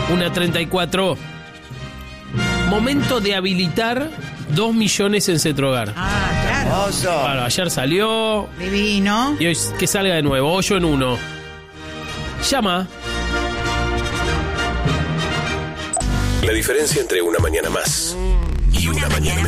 1:34. Momento de habilitar 2 millones en Cetrogar. Ah, claro. Hermoso. Claro, ayer salió Divino. y hoy que salga de nuevo. 8 en 1. Llama. La diferencia entre una mañana más y una mañana